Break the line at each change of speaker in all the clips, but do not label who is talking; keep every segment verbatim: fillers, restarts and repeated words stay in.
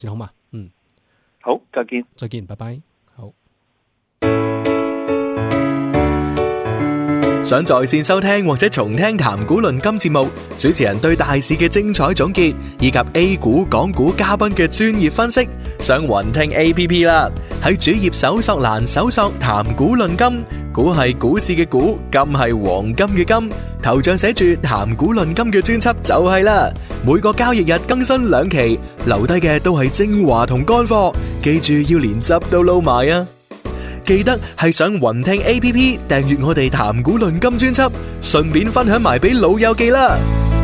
好嘛？嗯，
好，再見，
再見，拜拜。好。
想在線收聽或者重聽談股論金節目，主持人對大市嘅精彩總結，以及 A 股、港股嘉賓嘅專業分析，上雲聽 A P P 啦。喺主頁搜索欄搜索談股論金，股係股市嘅股，金係黃金嘅金，頭像寫住談股論金嘅專輯就係啦。每個交易日更新兩期，留低嘅都係精華同乾貨，記住要連汁都撈埋啊！記得係上雲聽 A P P 訂閱我哋談股論金專輯，順便分享埋俾老友記啦。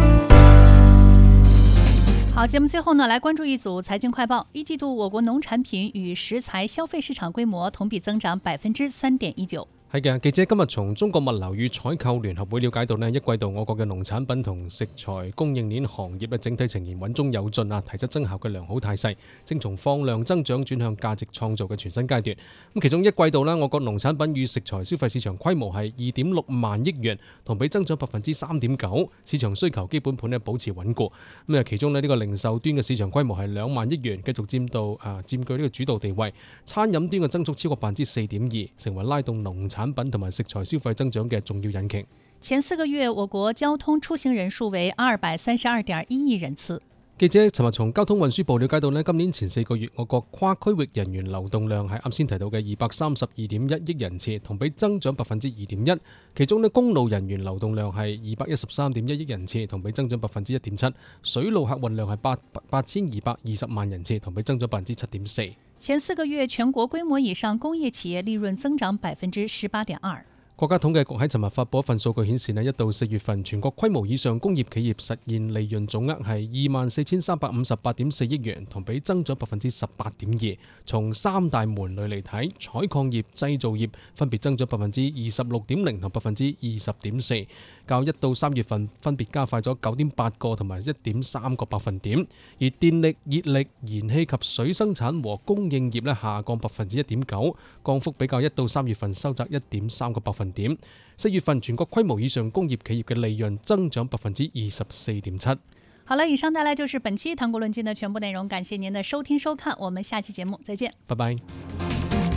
好，節目最後呢，來關注一組財經快報。一季度我國農產品與食材消費市場規模同比增長百分之三點一九。
係嘅，記者今日從中國物流與採購聯合會了解到呢，一季度我國嘅農產品同食材供應鏈行業嘅整體呈現穩中有進啊，提質增效嘅良好態勢，正從放量增長轉向價值創造嘅全新階段。咁其中一季度呢，我國農產品與食材消費市場規模係二點六萬億元，同比增長百分之三點九，市場需求基本盤呢保持穩固。咁啊，其中呢，呢個零售端嘅市場規模係兩萬億元，繼續佔到啊佔據呢個主導地位。餐飲端嘅增速超過百分之四點二，成為拉動農產品同埋食材消費增長嘅重要引擎。
前四個月，我國交通出行人數為二百三十二點一億人次。
記者尋日從交通運輸部了解到呢，今年前四個月我國跨區域人員流動量係啱先提到嘅二百三十二點一億人次，同比增長百分之二點一。其中呢，公路人員流動量係二百一十三點一億人次，同比增長百分之一點七。水路客運量係八八千二百二十萬人次，同比增長百分之七點四。
前四個月全國規模以上工業企業利潤增長百分之十八點二。
國家統計局喺尋日發布一份數據顯示呢，一到四月份全國規模以上工業企業實現利潤總額係二萬四千三百五十八點四億元，同比增長百分之十八點二。從三大門類嚟睇，採礦業、製造業分別增長百分之二十六點零同百分之二十點四，較一到三月份分別加快咗九點八個同埋一點三個百分點。而電力、熱力、燃氣及水生產和供應業呢下降百分之一點九，降幅比較一到三月份收窄一點三個百分點。四月份全國規模以上工業企業嘅利潤增長百分之二十四點七。
好了，以上帶來就是本期談股論金的全部內容，感謝您的收聽收看，我們下期節目再見，
拜拜。